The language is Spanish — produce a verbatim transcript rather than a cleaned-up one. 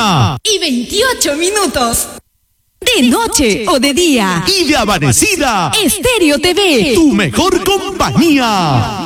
mañana. Y veintiocho minutos. De noche o de día. Y de amanecida. Estéreo T V. Tu mejor compañía.